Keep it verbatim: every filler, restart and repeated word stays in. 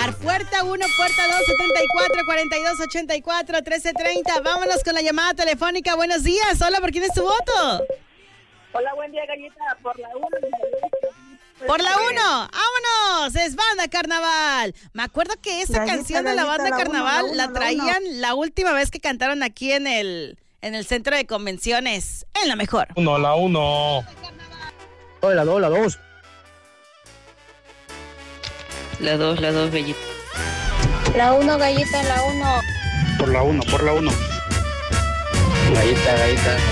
llamar. Puerta uno, puerta dos, setenta y cuatro, cuarenta y dos, ochenta y cuatro, trece treinta. Vámonos con la llamada telefónica. Buenos días. Hola, ¿por quién es tu voto? Hola, buen día, Gallita. Por la uno. Por la uno, vámonos, es Banda Carnaval. Me acuerdo que esa Gallita, canción de la Gallita, Banda la uno, Carnaval la uno, la la traían la última vez que cantaron aquí en el, en el centro de convenciones, en la mejor. Uno, la uno. Hola, dos, la dos. La dos, la dos, Bellita. La uno, Gallita, la uno. Por la uno, por la uno. Gallita, gallita.